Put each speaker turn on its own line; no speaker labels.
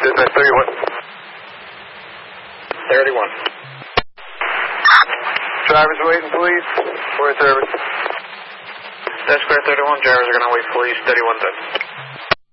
Dispatch 31. 31. Drivers waiting, please. We're at service.
That's Square 31. Drivers are going to wait, please. 31 10.